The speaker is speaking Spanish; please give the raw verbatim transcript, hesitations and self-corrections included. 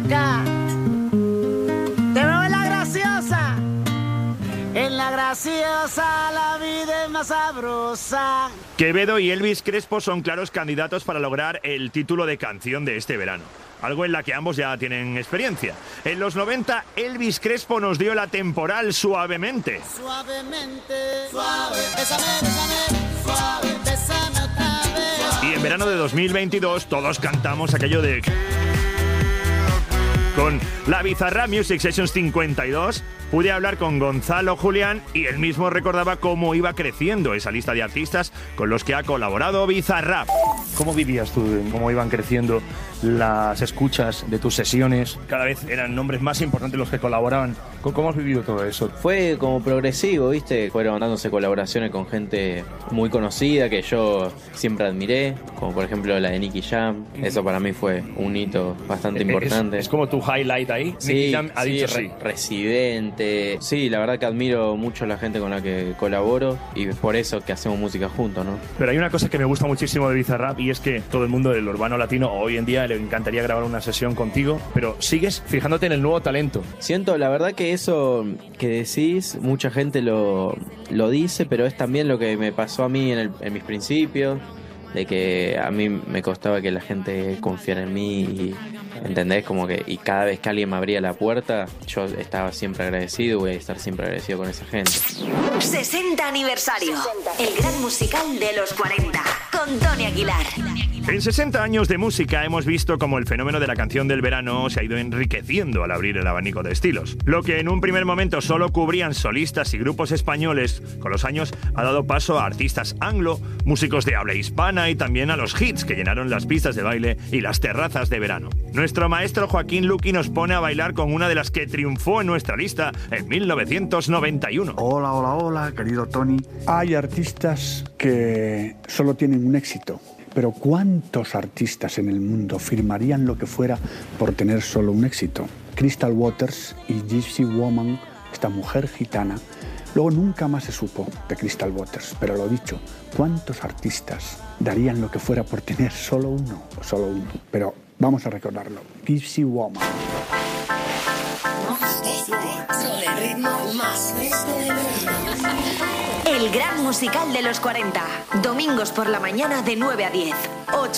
loca. Te veo en la graciosa. En la graciosa la vida es más sabrosa. Quevedo y Elvis Crespo son claros candidatos para lograr el título de canción de este verano. Algo en la que ambos ya tienen experiencia. En los noventa, Elvis Crespo nos dio la temporal Suavemente. Suavemente, suave, bésame, bésame, suave, bésame otra vez. Y en verano de dos mil veintidós todos cantamos aquello de... Con la Bizarrap Music Sessions cincuenta y dos pude hablar con Gonzalo Julián y él mismo recordaba cómo iba creciendo esa lista de artistas con los que ha colaborado Bizarrap. ¿Cómo vivías tú cómo iban creciendo las escuchas de tus sesiones? Cada vez eran nombres más importantes los que colaboraban. ¿Cómo has vivido todo eso? Fue como progresivo, ¿viste? Fueron dándose colaboraciones con gente muy conocida que yo siempre admiré, como por ejemplo la de Nicky Jam. Eso para mí fue un hito bastante importante. ¿Es, es como tu highlight ahí? Sí, Nicky Jam ha sí, dicho re- sí. Residente. Sí, la verdad que admiro mucho a la gente con la que colaboro y es por eso que hacemos música juntos, ¿no? Pero hay una cosa que me gusta muchísimo de Bizarrap y es que todo el mundo del urbano latino hoy en día le encantaría grabar una sesión contigo, pero sigues fijándote en el nuevo talento. Siento, la verdad que eso que decís, mucha gente lo, lo dice, pero es también lo que me pasó a mí en, el, en mis principios, de que a mí me costaba que la gente confiara en mí y, ¿entendés? Como que, y cada vez que alguien me abría la puerta, yo estaba siempre agradecido y voy a estar siempre agradecido con esa gente. sesenta aniversario. El gran musical de los cuarenta. Con Tony Aguilar. En sesenta años de música hemos visto cómo el fenómeno de la canción del verano se ha ido enriqueciendo al abrir el abanico de estilos. Lo que en un primer momento solo cubrían solistas y grupos españoles, con los años ha dado paso a artistas anglo, músicos de habla hispana y también a los hits que llenaron las pistas de baile y las terrazas de verano. Nuestro maestro Joaquín Luqui nos pone a bailar con una de las que triunfó en nuestra lista en mil novecientos noventa y uno. Hola, hola, hola, querido Tony. Hay artistas que solo tienen un éxito. Pero ¿cuántos artistas en el mundo firmarían lo que fuera por tener solo un éxito? Crystal Waters y Gypsy Woman, esta mujer gitana. Luego nunca más se supo de Crystal Waters, pero lo dicho, ¿cuántos artistas darían lo que fuera por tener solo uno? Solo uno. Pero vamos a recordarlo. Gypsy Woman. El gran musical de los cuarenta. Domingos por la mañana de nueve a diez. ocho